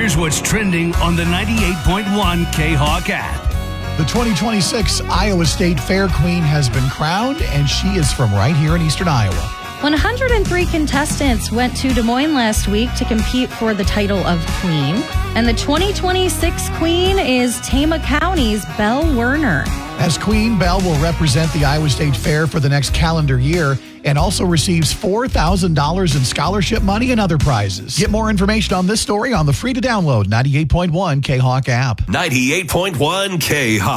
Here's what's trending on the 98.1 K-Hawk app. The 2026 Iowa State Fair Queen has been crowned, and she is from right here in eastern Iowa. 103 contestants went to Des Moines last week to compete for the title of Queen. And the 2026 Queen is Tama County's Belle Werner. As Queen, Belle will represent the Iowa State Fair for the next calendar year and also receives $4,000 in scholarship money and other prizes. Get more information on this story on the free-to-download 98.1 K-Hawk app. 98.1 K-Hawk.